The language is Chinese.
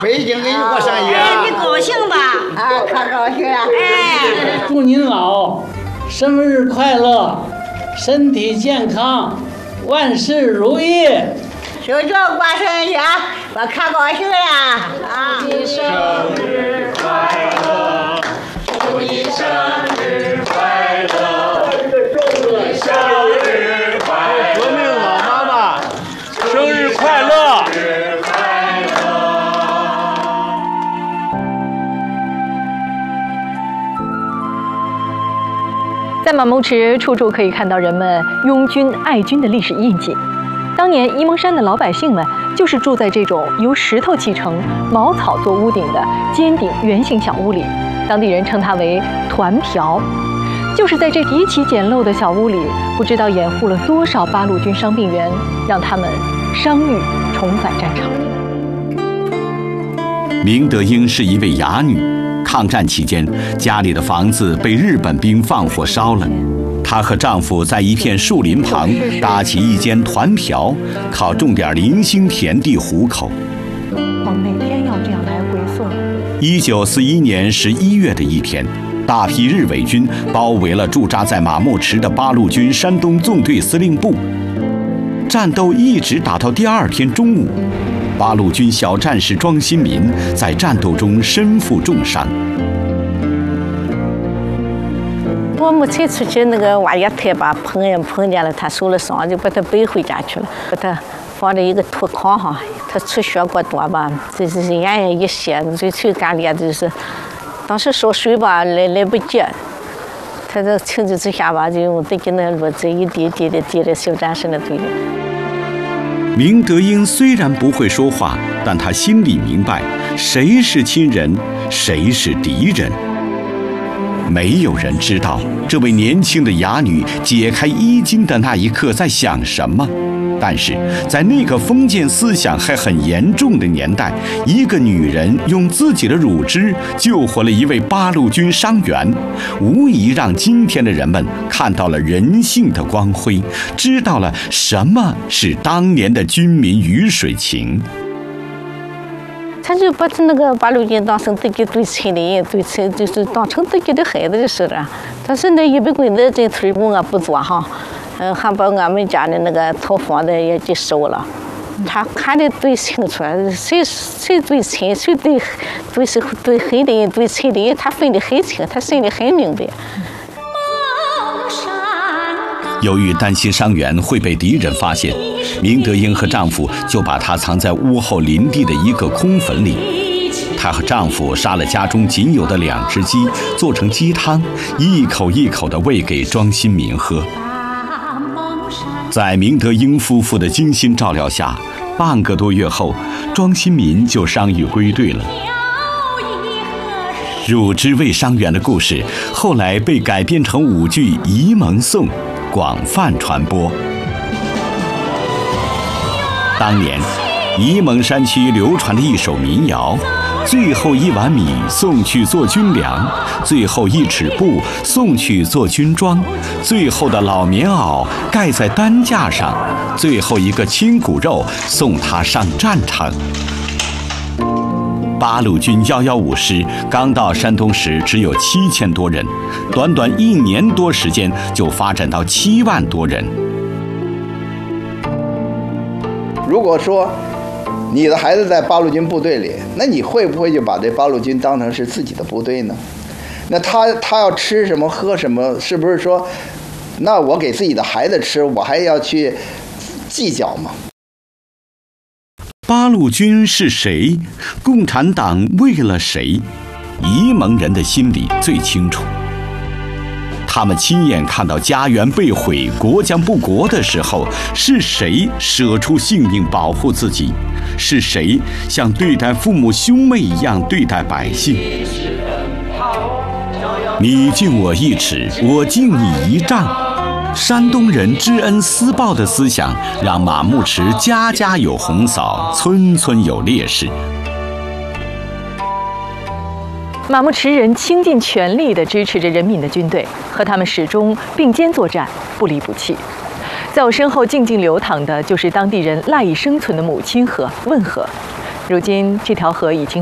北京给你过生日， 你高兴吧？ 啊，可高兴了。 祝您老生日快乐，身体健康，万事如意。 就这过生日，我可高兴了啊！ 祝你生日快乐，祝你生日快乐，祝你生日快乐！ 革命老妈妈，生日快乐！ 在马牧池，处处可以看到人们拥军爱军的历史印记。当年沂蒙山的老百姓们就是住在这种由石头砌成、茅草做屋顶的尖顶圆形小屋里，当地人称它为团瓢。就是在这极其简陋的小屋里，不知道掩护了多少八路军伤病员，让他们伤愈重返战场。 明德英是一位哑女，抗战期间，家里的房子被日本兵放火烧了。她和丈夫在一片树林旁搭起一间团瓢，靠种点零星田地糊口。 每天要这样来回送。 1941年11月的一天，大批日伪军包围了驻扎在马牧池的八路军山东纵队司令部，战斗一直打到第二天中午。八路军小战士庄新民在战斗中身负重伤。 我们才出去那个挖野台，把朋友碰见了，他受了伤，就把他背回家去了，把他放在一个土炕上，他出血过多吧，就是眼眼一斜，最最干裂，就是当时烧水吧来不及，他这情急之下吧，就用得给那炉子一滴滴的滴在小战士的嘴里。 明德英虽然不会说话，但他心里明白，谁是亲人，谁是敌人。没有人知道这位年轻的哑女解开衣襟的那一刻在想什么，但是在那个封建思想还很严重的年代，一个女人用自己的乳汁救活了一位八路军伤员，无疑让今天的人们看到了人性的光辉，知道了什么是当年的军民鱼水情。 他就把那个八路军当成自己最亲的人，最亲就是当成自己的孩子就是了。但是那一百棍子这腿工啊不做哈，还把俺们家的那个土房子也给收了。他看得最清楚，谁最亲，谁对黑的人最亲的人，他分得很清，他心里很明白。 由于担心伤员会被敌人发现，明德英和丈夫就把她藏在屋后林地的一个空坟里。她和丈夫杀了家中仅有的2只鸡，做成鸡汤，一口一口地喂给庄新民喝。在明德英夫妇的精心照料下，半个多月后，庄新民就伤愈归队了。乳汁喂伤员的故事后来被改编成舞剧《沂蒙颂》，广泛传播。当年沂蒙山区流传的一首民谣，最后1碗米送去做军粮，最后1尺布送去做军装，最后的老棉袄盖在担架上，最后一个亲骨肉送他上战场。八路军115师刚到山东时只有7000多人，短短1年多时间就发展到7万多人。 如果说你的孩子在八路军部队里，那你会不会就把这八路军当成是自己的部队呢？那他要吃什么喝什么，是不是说，那我给自己的孩子吃，我还要去计较吗？ 八路军是谁？共产党为了谁？沂蒙人的心里最清楚。他们亲眼看到家园被毁，国将不国的时候，是谁舍出性命保护自己？是谁像对待父母兄妹一样对待百姓？你敬我1尺，我敬你1丈。山东人知恩思报的思想，让马牧池家家有红嫂，村村有烈士。 马牧池人倾尽全力地支持着人民的军队，和他们始终并肩作战，不离不弃。在我身后静静流淌的，就是当地人赖以生存的母亲河汶河。 如今这条河已经